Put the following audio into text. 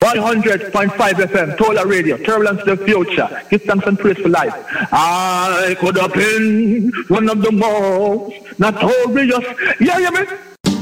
100.5 FM, Tola Radio, Turbulence to the Future. Give thanks and praise for life. I could have been one of the most notorious. Yeah, man.